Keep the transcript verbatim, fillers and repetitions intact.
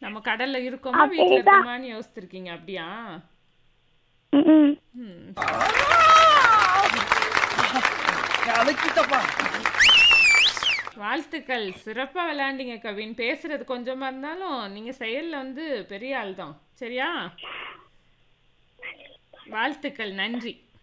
நம்ம கடல்ல இருக்கோமா வீட்ல அப்படிதான். இருக்கோமான்னு யோசிச்சிருக்கீங்க அப்படியா? ம். ம். அழைக்கிட்டப்பா. வாழ்த்துக்கள். சிறப்பா விளையாண்டீங்க கவின். பேசுறது கொஞ்சமா இருந்தாலும் நீங்க செயல்ல வந்து பெரிய ஆள் தான். சரியா? வாழ்த்துக்கள். நன்றி.